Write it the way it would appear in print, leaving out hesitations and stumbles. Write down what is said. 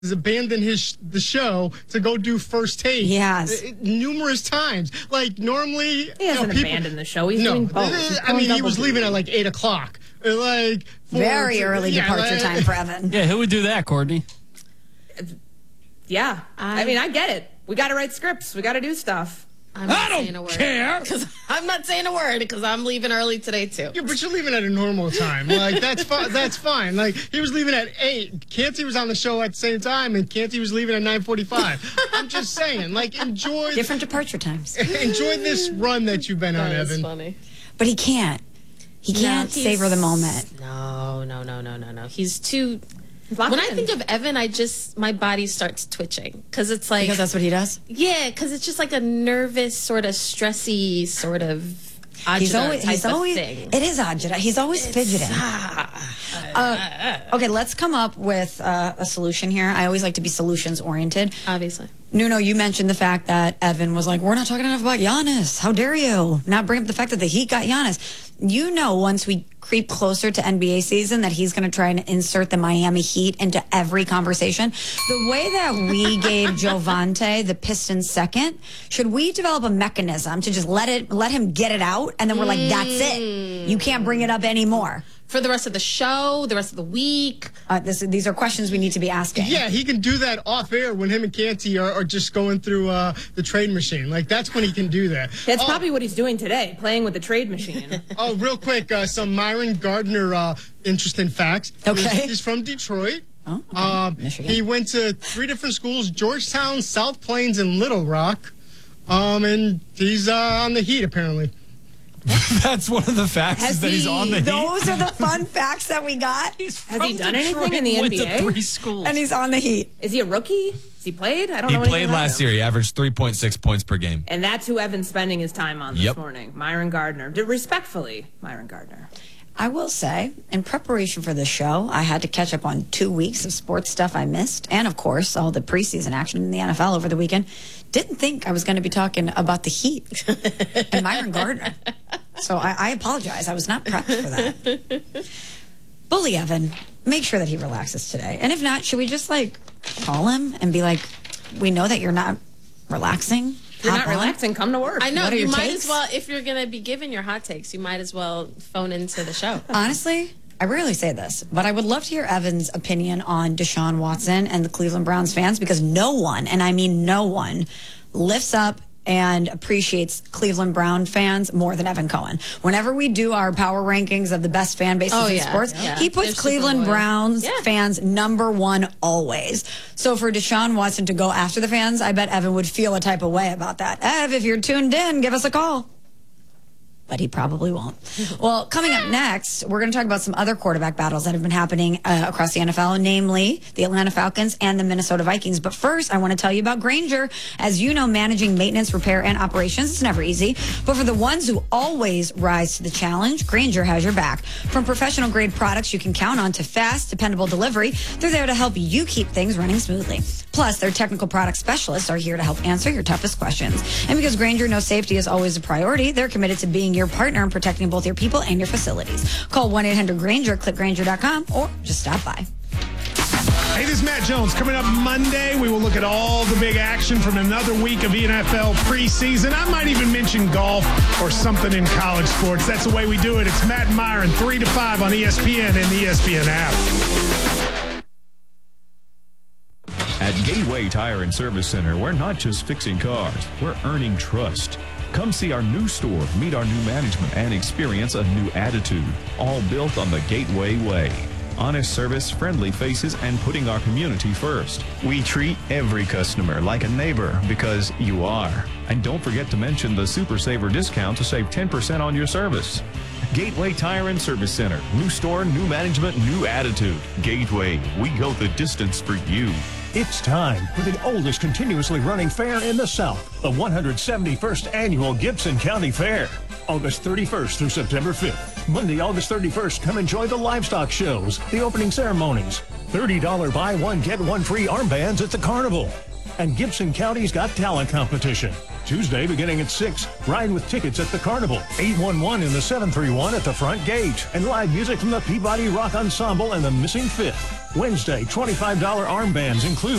has abandoned the show to go do First Take. Yes. Numerous times. Like, normally... He hasn't abandoned the show. He's doing both. He was leaving at like 8 o'clock. Like... Very early departure time for Evan. Yeah, who would do that, Courtney? Yeah. I mean, I get it. We got to write scripts. We got to do stuff. I don't care. I'm not saying a word because I'm leaving early today, too. Yeah, but you're leaving at a normal time. Like, that's that's fine. Like, he was leaving at 8. Canty was on the show at the same time, and Canty was leaving at 9:45. I'm just saying, like, enjoy... Different departure times. Enjoy this run that you've been on, Evan. Funny. But he can't. He can't savor the moment. No. He's too... When I think of Evan, my body starts twitching because it's like... Because that's what he does? Yeah, because it's just like a nervous, sort of stressy, sort of He's always thing. It is agita. He's always fidgeting. Okay, let's come up with a solution here. I always like to be solutions oriented. Obviously. Nuno, you mentioned the fact that Evan was like, we're not talking enough about Giannis. How dare you not bring up the fact that the Heat got Giannis? You know, once we creep closer to NBA season, that he's going to try and insert the Miami Heat into every conversation. The way that we gave Jovante the Pistons second, should we develop a mechanism to just let him get it out, and then we're like, that's it. You can't bring it up anymore. For the rest of the show, the rest of the week. These are questions we need to be asking. Yeah, he can do that off air when him and Canty are just going through the trade machine. Like, that's when he can do that. That's probably what he's doing today, playing with the trade machine. Real quick, some Myron Gardner interesting facts. Okay. He's from Detroit. Oh, okay. Michigan. He went to 3 different schools, Georgetown, South Plains, and Little Rock. And he's on the Heat, apparently. That's one of the facts is that he's on the Heat. Those are the fun facts that we got. Has he done anything in the went NBA? To 3 schools. And he's on the Heat. Is he a rookie? Has he played? I don't know. He played last year. He averaged 3.6 points per game. And that's who Evan's spending his time on this morning. Myron Gardner. Respectfully, Myron Gardner. I will say, in preparation for this show, I had to catch up on 2 weeks of sports stuff I missed, and of course, all the preseason action in the NFL over the weekend. Didn't think I was going to be talking about the Heat and Myron Gardner. So I apologize. I was not prepped for that. Bully Evan. Make sure that he relaxes today. And if not, should we just, like, call him and be like, we know that you're not relaxing? If you're not relaxing, come to work. I know. What are You your might takes? as well, if you're going to be giving your hot takes, you might as well phone into the show. Honestly, I rarely say this, but I would love to hear Evan's opinion on Deshaun Watson and the Cleveland Browns fans, because no one, and I mean no one, lifts up and appreciates Cleveland Brown fans more than Evan Cohen. Whenever we do our power rankings of the best fan bases in sports, he puts Cleveland Browns fans #1 always. So for Deshaun Watson to go after the fans, I bet Evan would feel a type of way about that. Ev, if you're tuned in, give us a call. But he probably won't. Well, coming up next, we're going to talk about some other quarterback battles that have been happening across the NFL, namely the Atlanta Falcons and the Minnesota Vikings. But first, I want to tell you about Grainger. As you know, managing maintenance, repair, and operations is never easy. But for the ones who always rise to the challenge, Grainger has your back. From professional-grade products you can count on to fast, dependable delivery, they're there to help you keep things running smoothly. Plus, their technical product specialists are here to help answer your toughest questions. And because Grainger knows safety is always a priority, they're committed to being your partner in protecting both your people and your facilities. Call 1-800-GRAINGER, click Grainger.com, or just stop by. Hey, this is Matt Jones. Coming up Monday, we will look at all the big action from another week of NFL preseason. I might even mention golf or something in college sports. That's the way we do it. It's Matt and Myron, 3 to 5 on ESPN and the ESPN app. At Gateway Tire and Service Center, we're not just fixing cars, we're earning trust. Come see our new store, meet our new management, and experience a new attitude, all built on the Gateway way. Honest service, friendly faces, and putting our community first. We treat every customer like a neighbor because you are. And don't forget to mention the Super Saver discount to save 10% on your service. Gateway Tire and Service Center. New store, new management, new attitude. Gateway, we go the distance for you. It's time for the oldest continuously running fair in the South, the 171st Annual Gibson County Fair. August 31st through September 5th. Monday, August 31st, come enjoy the livestock shows, the opening ceremonies, $30 buy one, get one free armbands at the carnival. and Gibson County's Got Talent competition. Tuesday, beginning at 6, ride with tickets at the Carnival, 811 in the 731 at the front gate, and live music from the Peabody Rock Ensemble and the Missing Fifth. Wednesday, $25 armbands include